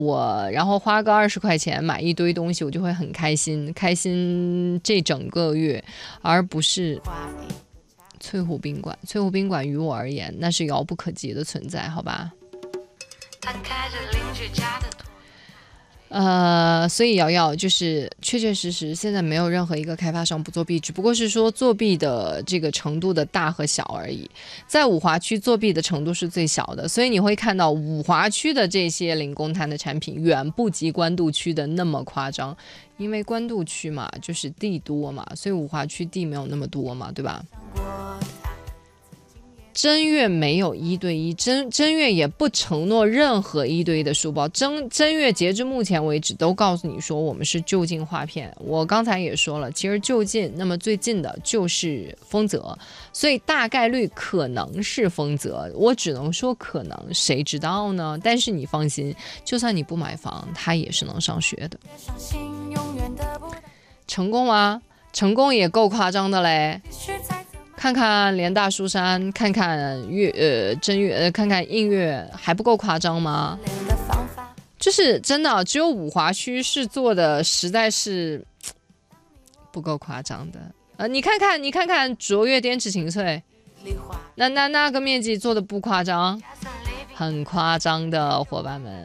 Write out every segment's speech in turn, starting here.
然后花个20块钱买一堆东西，我就会很开心，开心这整个月，而不是翠湖宾馆。翠湖宾馆于我而言，那是遥不可及的存在，好吧？他开着邻居家的所以瑶瑶就是确确实实现在没有任何一个开发商不作弊，只不过是说作弊的这个程度的大和小而已。在五华区作弊的程度是最小的，所以你会看到五华区的这些零公摊的产品远不及官渡区的那么夸张，因为官渡区嘛就是地多嘛，所以五华区地没有那么多嘛，对吧？真月没有1对1，真月也不承诺任何1对1的书包。真月截至目前为止都告诉你说我们是就近划片。我刚才也说了，其实就近，那么最近的就是丰泽，所以大概率可能是丰泽。我只能说可能，谁知道呢？但是你放心，就算你不买房，他也是能上学的。成功吗？成功也够夸张的嘞。看看联大书山，看看真月，看看映月，还不够夸张吗？就是真的，只有五华区是做的实在是不够夸张的。你看看卓越滇池晴翠，那个面积做的不夸张，很夸张的，伙伴们。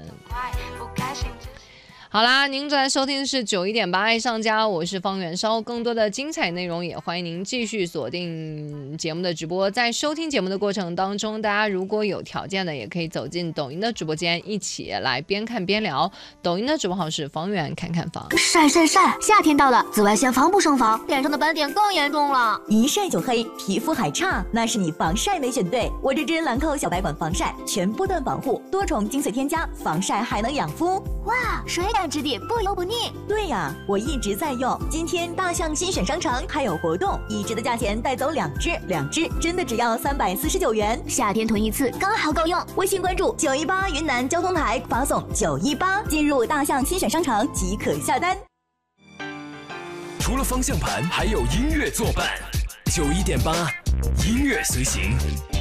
好啦，您正在收听的是91.8爱上家，我是方圆烧。更多的精彩内容也欢迎您继续锁定节目的直播。在收听节目的过程当中，大家如果有条件的，也可以走进抖音的直播间，一起来边看边聊。抖音的直播号是方圆看看房。 晒，夏天到了，紫外线防不胜防，脸上的斑点更严重了， 一晒就黑，皮肤还差，那是你防晒没选对。我这支兰蔻小白管防晒，全波段保护，多重精粹添加，防晒还能养肤。 哇，水感质地，不油不腻。 对呀，我一直在用。今天大象新选商城还有活动，1支的价钱带走2支真的只要349元， 夏天囤一次刚好够用。 微信关注918云南交通台，发送918进入大象新选商城即可下单。 除了方向盘，还有音乐作伴。91.8音乐随行。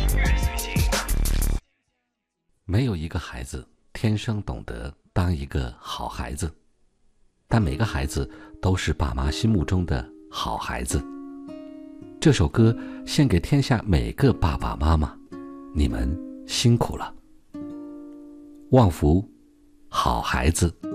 没有一个孩子天生懂得当一个好孩子，但每个孩子都是爸妈心目中的好孩子。这首歌献给天下每个爸爸妈妈，你们辛苦了。旺福，好孩子。